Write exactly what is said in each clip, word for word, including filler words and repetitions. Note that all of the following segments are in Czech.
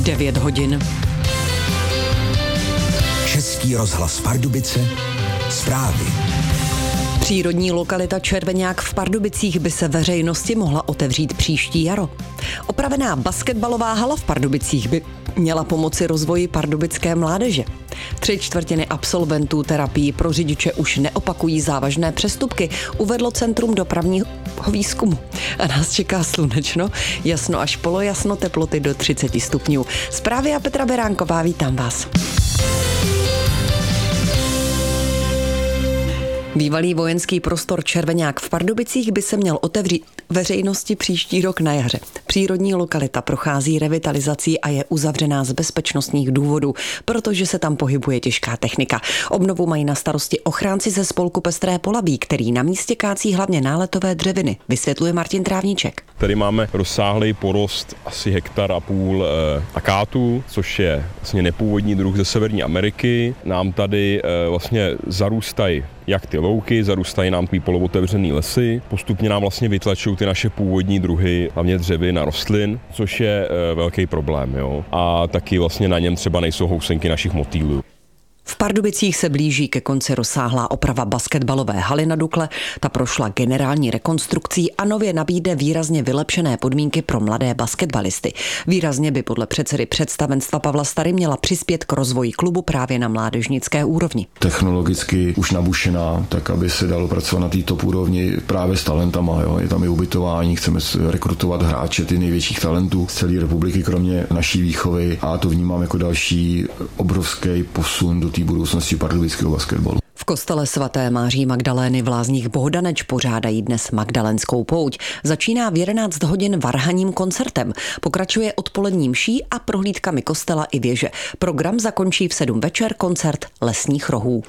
devět hodin. Český rozhlas Pardubice, zprávy. Přírodní lokalita Červeňák v Pardubicích by se veřejnosti mohla otevřít příští jaro. Opravená basketbalová hala v Pardubicích by měla pomoci rozvoji pardubické mládeže. Tři čtvrtiny absolventů terapii pro řidiče už neopakují závažné přestupky, uvedlo Centrum dopravního výzkumu. A nás čeká slunečno, jasno až polojasno, teploty do třicet stupňů. Zprávy a Petra Beránková, vítám vás. Bývalý vojenský prostor Červeňák v Pardubicích by se měl otevřít veřejnosti příští rok na jaře. Přírodní lokalita prochází revitalizací a je uzavřená z bezpečnostních důvodů, protože se tam pohybuje těžká technika. Obnovu mají na starosti ochránci ze spolku Pestré Polabí, který na místě kácí hlavně náletové dřeviny, vysvětluje Martin Trávníček. Tady máme rozsáhlý porost asi hektar a půl e, akátů, což je vlastně nepůvodní druh ze Severní Ameriky. Nám tady e, vlastně zarůstají jak ty louky, zarůstají nám ty polootevřený lesy, postupně nám vlastně vytlačují ty naše původní druhy, hlavně dřevin a rostlin, což je e, velký problém, jo. A taky vlastně na něm třeba nejsou housenky našich motýlů. V Pardubicích se blíží ke konci rozsáhlá oprava basketbalové haly na Dukle. Ta prošla generální rekonstrukcí a nově nabídne výrazně vylepšené podmínky pro mladé basketbalisty. Výrazně by podle předsedy představenstva Pavla Stary měla přispět k rozvoji klubu právě na mládežnické úrovni. Technologicky už nabušená, tak aby se dalo pracovat na té top úrovni právě s talentama. Jo. Je tam i ubytování, chceme rekrutovat hráče ty největších talentů z celé republiky, kromě naší výchovy, a to vnímám jako další obrovský posun do budoucnosti pardubického basketbalu. V kostele svaté Máří Magdalény v Lázních Bohdaneč pořádají dnes magdalenskou pouť. Začíná v jedenáct hodin varhaním koncertem. Pokračuje odpolední mší a prohlídkami kostela i věže. Program zakončí v sedm večer koncert Lesních rohů.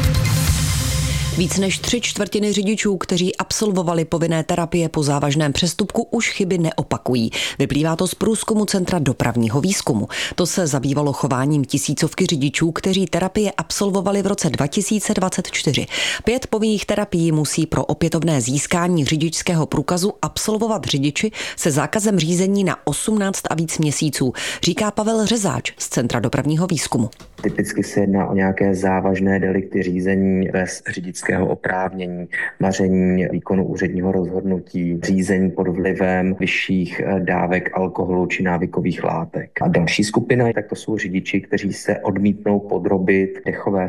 Víc než tři čtvrtiny řidičů, kteří absolvovali povinné terapie po závažném přestupku, už chyby neopakují. Vyplývá to z průzkumu Centra dopravního výzkumu. To se zabývalo chováním tisícovky řidičů, kteří terapie absolvovali v roce dva tisíce dvacet čtyři. Pět povinných terapií musí pro opětovné získání řidičského průkazu absolvovat řidiči se zákazem řízení na osmnáct a víc měsíců, říká Pavel Řezáč z Centra dopravního výzkumu. Typicky se jedná o nějaké závažné delikty řízení bez řidičského oprávnění, maření výkonu úředního rozhodnutí, řízení pod vlivem vyšších dávek alkoholu či návykových látek. A další skupina, tak to jsou řidiči, kteří se odmítnou podrobit dechové